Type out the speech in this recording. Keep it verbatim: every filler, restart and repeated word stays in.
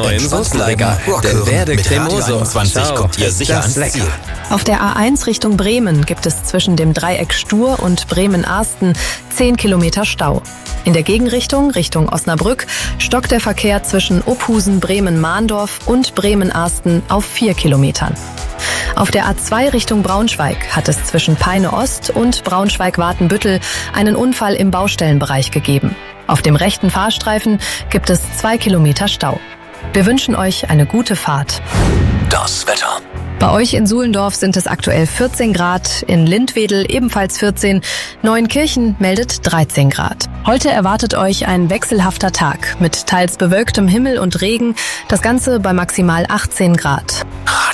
neuen Soßenleger. Der Verde Cremoso. einundzwanzig kommt ihr sicher ans Ziel. Auf der A eins Richtung Bremen gibt es zwischen dem Dreieck Stur und Bremen-Arsten zehn Kilometer Stau. In der Gegenrichtung, Richtung Osnabrück, stockt der Verkehr zwischen Ophusen, Bremen-Mahndorf und Bremen-Arsten auf vier Kilometern. Auf der A zwei Richtung Braunschweig hat es zwischen Peine Ost und Braunschweig-Watenbüttel einen Unfall im Baustellenbereich gegeben. Auf dem rechten Fahrstreifen gibt es zwei Kilometer Stau. Wir wünschen euch eine gute Fahrt. Das Wetter. Bei euch in Suhlendorf sind es aktuell vierzehn Grad, in Lindwedel ebenfalls vierzehn, Neuenkirchen meldet dreizehn Grad. Heute erwartet euch ein wechselhafter Tag mit teils bewölktem Himmel und Regen, das Ganze bei maximal achtzehn Grad.